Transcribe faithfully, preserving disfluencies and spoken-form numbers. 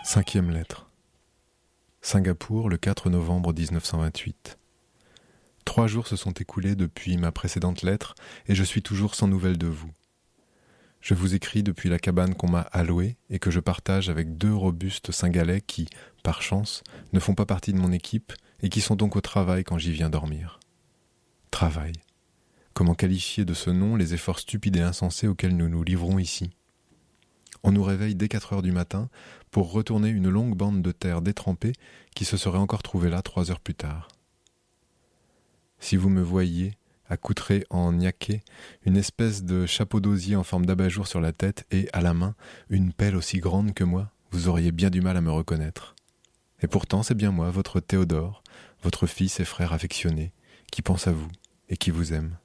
Cinquième lettre. Singapour, le quatre novembre dix-neuf cent vingt-huit. Trois jours se sont écoulés depuis ma précédente lettre et je suis toujours sans nouvelles de vous. Je vous écris depuis la cabane qu'on m'a allouée et que je partage avec deux robustes Cingalais qui, par chance, ne font pas partie de mon équipe et qui sont donc au travail quand j'y viens dormir. Travail. Comment qualifier de ce nom les efforts stupides et insensés auxquels nous nous livrons ici ? On nous réveille dès quatre heures du matin pour retourner une longue bande de terre détrempée qui se serait encore trouvée là trois heures plus tard. Si vous me voyiez, accoutré en niaqué, une espèce de chapeau d'osier en forme d'abat-jour sur la tête et, à la main, une pelle aussi grande que moi, vous auriez bien du mal à me reconnaître. Et pourtant, c'est bien moi, votre Théodore, votre fils et frère affectionné, qui pense à vous et qui vous aime.